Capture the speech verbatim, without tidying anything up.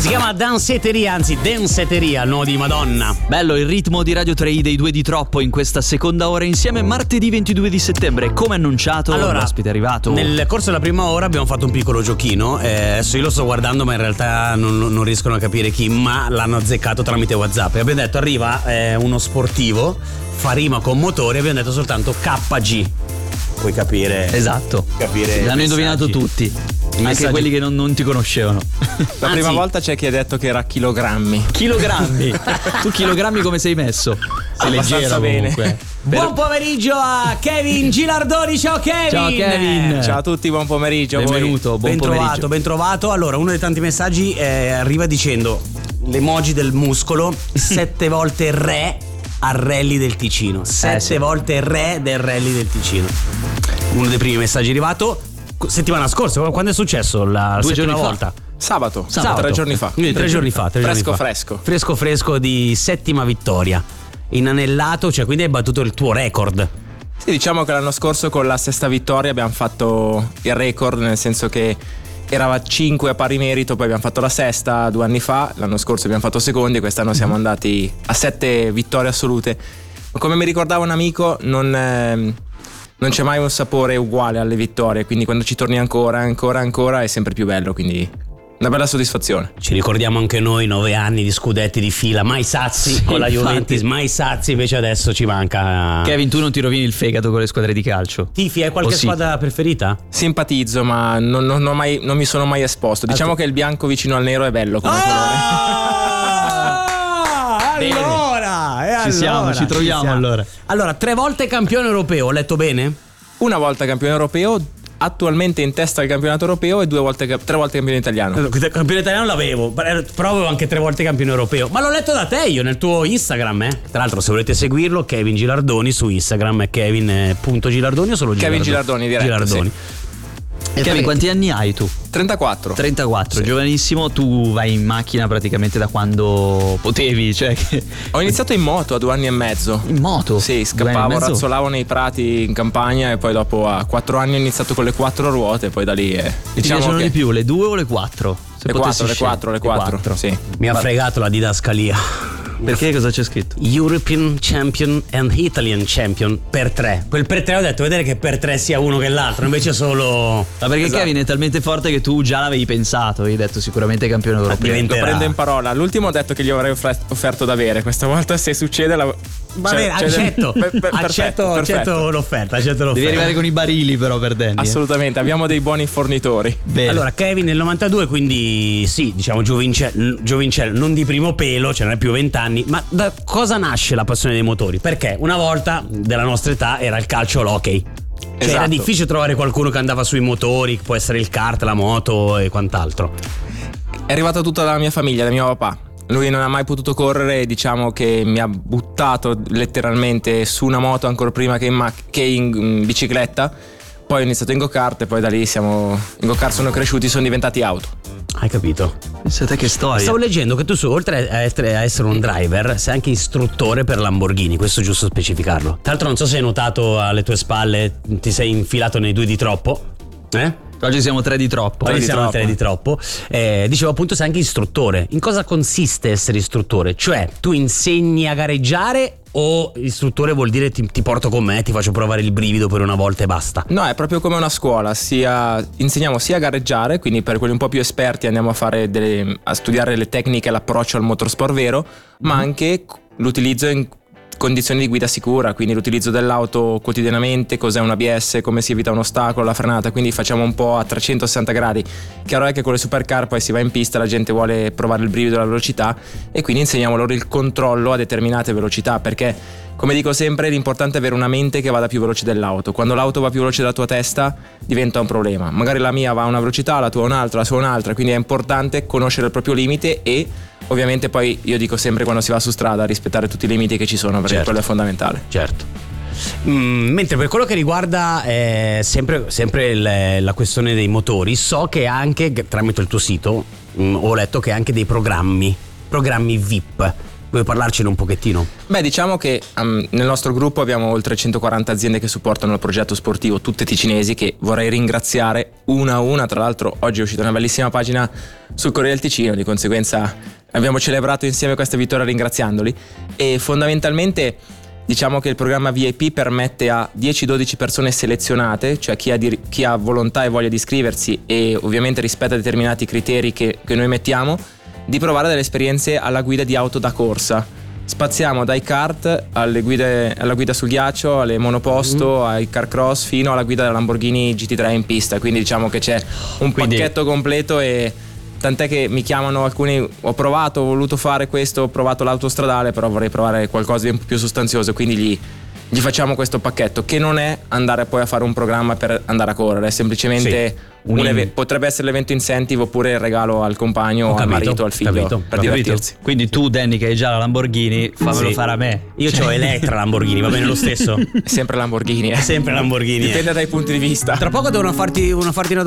Si chiama Danceteria, anzi Danceteria, il nuovo di Madonna. Bello il ritmo di Radio tre dei due di troppo in questa seconda ora insieme, martedì ventidue di settembre. Come annunciato, allora, l'ospite è arrivato. Nel corso della prima ora abbiamo fatto un piccolo giochino. eh, Adesso io lo sto guardando, ma in realtà non, non riescono a capire chi, ma l'hanno azzeccato tramite WhatsApp. E abbiamo detto arriva eh, uno sportivo, fa rima con motore, abbiamo detto soltanto K G. Puoi capire. Esatto. Capire. L'hanno indovinato tutti. Anche messaggi. quelli che non, non ti conoscevano. La Anzi, prima volta c'è chi ha detto che era chilogrammi. Chilogrammi. Tu chilogrammi come sei messo? Sei Abbastanza leggero bene. comunque. Buon pomeriggio a Kevin Gilardoni. Ciao Kevin. Ciao Kevin. Ciao a tutti, buon pomeriggio. a voi. Benvenuto, buon Ben pomeriggio. trovato, ben trovato. Allora, uno dei tanti messaggi eh, arriva dicendo l'emoji del muscolo, sette volte re al rally del Ticino. Sette sì. volte re del rally del Ticino. Uno dei primi messaggi arrivato settimana scorsa. Quando è successo la Due settima giorni fa. volta? Sabato, Sabato. tre giorni fa. Quindi tre giorni fa. Tre Fresco, giorni fa. fresco. Fresco fresco di settima vittoria. Inanellato, cioè quindi hai battuto il tuo record. Sì, diciamo che l'anno scorso con la sesta vittoria abbiamo fatto il record, nel senso che era cinque a pari merito, poi abbiamo fatto la sesta due anni fa, l'anno scorso abbiamo fatto secondi, quest'anno siamo andati a sette vittorie assolute. Ma come mi ricordava un amico, non, eh, non c'è mai un sapore uguale alle vittorie, quindi quando ci torni ancora, ancora, ancora è sempre più bello, quindi una bella soddisfazione. Ci ricordiamo anche noi nove anni di scudetti di fila, mai sazi Sì, con la infatti. Juventus, mai sazi, invece adesso ci manca. Kevin, tu non ti rovini il fegato con le squadre di calcio? Tifi, hai qualche Oh, sì. squadra preferita? Simpatizzo, ma non, non ho mai- non mi sono mai esposto. Diciamo che il bianco vicino al nero è bello come colore. Ah, Bene. allora, e Ci siamo, allora, ci troviamo siamo. allora. Allora, tre volte campione europeo, ho letto bene? Una volta campione europeo, attualmente in testa al campionato europeo e due volte, tre volte campione italiano. Campione italiano l'avevo, però avevo anche tre volte campione europeo. Ma l'ho letto da te io nel tuo Instagram, eh? Tra l'altro, se volete seguirlo, Kevin Gilardoni su Instagram è Kevin punto Gilardoni o solo Kevin Gilardoni? Gilardoni, diretto, Gilardoni. E Kevin, fai- quanti anni hai tu? trentaquattro. trentaquattro, Sì. giovanissimo. Tu vai in macchina praticamente da quando potevi, cioè che... Ho iniziato in moto a due anni e mezzo. in moto. Sì, Due anni e scappavo, mezzo? razzolavo nei prati in campagna e poi dopo a quattro anni ho iniziato con le quattro ruote, poi da lì è, Ti diciamo piacciono che di più le due o le quattro? Se le potessi quattro, le scegliere. quattro, le quattro, sì. Mi ha fregato la didascalia. Perché cosa c'è scritto? European Champion and Italian Champion per tre. Quel per tre ho detto, vedere che per tre sia uno che l'altro, invece solo. Ma perché Esatto. Kevin è talmente forte che tu già l'avevi pensato, hai detto sicuramente campione europeo. Diventa- Lo prendo in parola. L'ultimo ho detto che gli avrei offre- offerto da bere. Questa volta se succede la... Va cioè- bene, cioè- accetto. per- per- accetto, perfetto, accetto perfetto. l'offerta, accetto l'offerta. Devi arrivare con i barili però per Danny. eh. Assolutamente, abbiamo dei buoni fornitori. Bene. Allora, Kevin nel novantadue, quindi sì, diciamo giovincello, giovincello, non di primo pelo, cioè non è più vent'anni, ma da cosa nasce la passione dei motori? Perché una volta della nostra età era il calcio o l'hockey. Cioè era Esatto. difficile trovare qualcuno che andava sui motori, può essere il kart, la moto e quant'altro. È arrivata tutta la mia famiglia, da mio papà. Lui non ha mai potuto correre e diciamo che mi ha buttato letteralmente su una moto ancora prima che in, mac- che in, in bicicletta. Poi ho iniziato in go-kart e poi da lì siamo in go-kart sono cresciuti, sono diventati auto. Hai capito? Pensate che storia. Stavo leggendo che tu, su, oltre a essere, a essere un driver, sei anche istruttore per Lamborghini, questo è giusto specificarlo. Tra l'altro non so se hai notato alle tue spalle, ti sei infilato nei due di troppo, eh? Oggi siamo tre di troppo. Oggi di siamo troppo. tre di troppo. Eh, dicevo appunto sei anche istruttore. In cosa consiste essere istruttore? Cioè tu insegni a gareggiare o istruttore vuol dire ti, ti porto con me, ti faccio provare il brivido per una volta e basta? No, è proprio come una scuola, sia, insegniamo sia a gareggiare, quindi per quelli un po' più esperti andiamo a, fare delle, a studiare le tecniche e l'approccio al motorsport vero, ma anche l'utilizzo in condizioni di guida sicura, quindi l'utilizzo dell'auto quotidianamente, cos'è un A B S, come si evita un ostacolo, la frenata, quindi facciamo un po' a trecentosessanta gradi. Chiaro è che con le supercar poi si va in pista, la gente vuole provare il brivido della velocità e quindi insegniamo loro il controllo a determinate velocità, perché come dico sempre l'importante è avere una mente che vada più veloce dell'auto. Quando l'auto va più veloce della tua testa diventa un problema, magari la mia va a una velocità, la tua un'altra, la sua un'altra, quindi è importante conoscere il proprio limite e ovviamente poi io dico sempre quando si va su strada rispettare tutti i limiti che ci sono, perché Certo. quello è fondamentale. Certo. Mm, mentre per quello che riguarda eh, sempre, sempre il- la questione dei motori, so che anche tramite il tuo sito mm, ho letto che anche dei programmi, programmi V I P. Vuoi parlarcene un pochettino? Beh, diciamo che um, nel nostro gruppo abbiamo oltre centoquaranta aziende che supportano il progetto sportivo, tutte ticinesi, che vorrei ringraziare una a una. Tra l'altro oggi è uscita una bellissima pagina sul Corriere del Ticino, di conseguenza abbiamo celebrato insieme questa vittoria ringraziandoli. E fondamentalmente diciamo che il programma V I P permette a dieci dodici persone selezionate, cioè chi ha, di, chi ha volontà e voglia di iscriversi e ovviamente rispetta determinati criteri che, che noi mettiamo, di provare delle esperienze alla guida di auto da corsa. Spaziamo dai kart alle guide, alla guida sul ghiaccio, alle monoposto, mm. ai car cross, fino alla guida della Lamborghini G T tre in pista. Quindi diciamo che c'è un Quindi... pacchetto completo, e tant'è che mi chiamano alcuni: ho provato, ho voluto fare questo, ho provato l'autostradale, però vorrei provare qualcosa di un po' più sostanzioso, quindi gli, gli facciamo questo pacchetto, che non è andare poi a fare un programma per andare a correre, è semplicemente sì, un un eve- potrebbe essere l'evento incentive oppure il regalo al compagno, ho al capito, marito, al figlio, capito, per capito. divertirsi. Quindi tu, Danny, che hai già la Lamborghini, fammelo sì. fare a me. Io c'ho Elettra Lamborghini, va bene lo stesso? È sempre Lamborghini, eh. È sempre Lamborghini. Dipende eh. dai punti di vista. Tra poco devono farti, una farti una